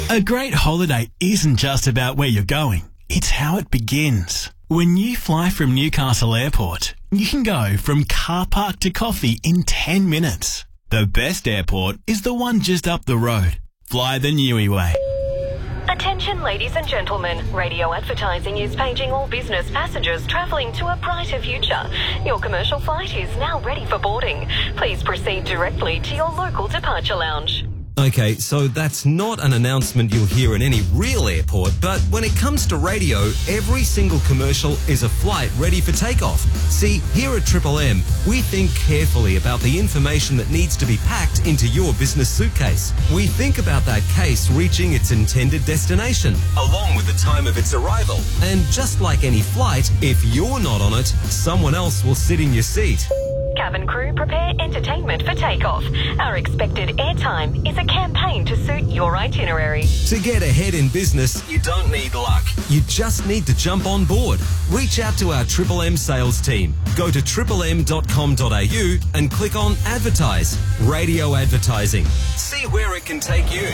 A great holiday isn't just about where you're going, it's how it begins. When you fly from Newcastle Airport, you can go from car park to coffee in 10 minutes. The best airport is the one just up the road. Fly the Niue way. Attention ladies and gentlemen, radio advertising is paging all business passengers travelling to a brighter future. Your commercial flight is now ready for boarding. Please proceed directly to your local departure lounge. Okay, so that's not an announcement you'll hear in any real airport, but when it comes to radio, every single commercial is a flight ready for takeoff. See, here at Triple M, we think carefully about the information that needs to be packed into your business suitcase. We think about that case reaching its intended destination, along with the time of its arrival. And just like any flight, if you're not on it, someone else will sit in your seat. Cabin crew, prepare entertainment for takeoff. Our expected airtime is a campaign to suit your itinerary. To get ahead in business, you don't need luck. You just need to jump on board. Reach out to our Triple M sales team. Go to triplem.com.au and click on Advertise. Radio advertising. See where it can take you.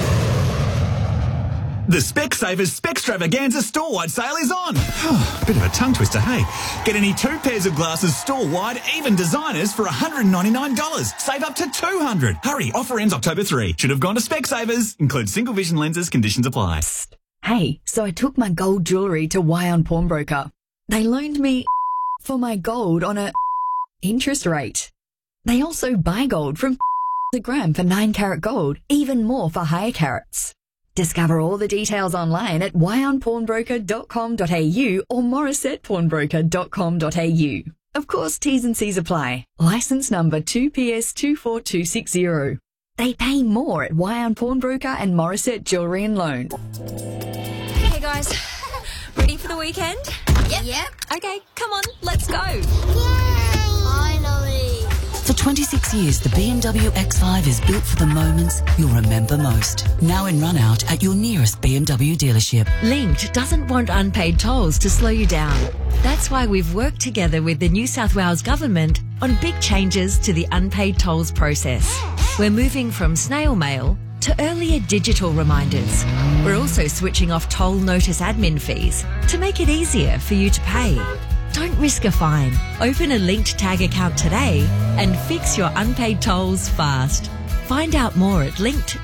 The Specsavers Specstravaganza store-wide sale is on. Bit of a tongue twister, hey? Get any 2 pairs of glasses store-wide, even designers, for $199. Save up to $200. Hurry, offer ends October 3. Should have gone to Specsavers. Includes single vision lenses, conditions apply. Psst. Hey, so I took my gold jewellery to Wyon Pawnbroker. They loaned me for my gold on a interest rate. They also buy gold from a gram for 9-carat gold, even more for higher carats. Discover all the details online at wyonpawnbroker.com.au or morissettepawnbroker.com.au. Of course, T's and C's apply. Licence number 2PS24260. They pay more at Wyon Pawnbroker and Morissette Jewellery and Loan. Hey guys, ready for the weekend? Yep. Okay, come on, let's go. Yay! Finally. For 26 years, the BMW X5 is built for the moments you'll remember most. Now in run-out at your nearest BMW dealership. Linked doesn't want unpaid tolls to slow you down. That's why we've worked together with the New South Wales Government on big changes to the unpaid tolls process. We're moving from snail mail to earlier digital reminders. We're also switching off toll notice admin fees to make it easier for you to pay. Don't risk a fine. Open a Linked Tag account today and fix your unpaid tolls fast. Find out more at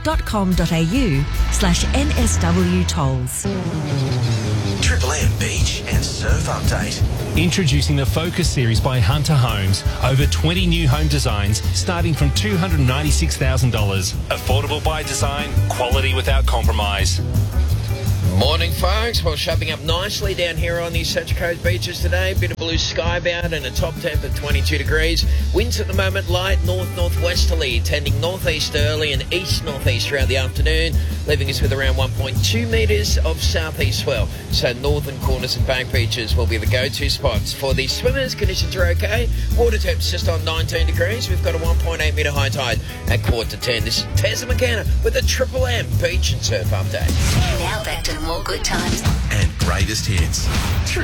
linked.com.au/NSW tolls. Triple M Beach and Surf Update. Introducing the Focus series by Hunter Homes. Over 20 new home designs starting from $296,000. Affordable by design, quality without compromise. Morning, folks. Well, shaping up nicely down here on the Central Coast beaches today. Bit of blue sky bound and a top temp of 22 degrees. Winds at the moment light north-northwesterly, tending northeast early and east-northeast throughout the afternoon, leaving us with around 1.2 metres of southeast swell. So northern corners and bank beaches will be the go-to spots. For the swimmers, conditions are okay. Water temp's just on 19 degrees. We've got a 1.8 metre high tide at 9:45. This is Tessa McKenna with the Triple M Beach and Surf Update. Now back to more good times and greatest hits.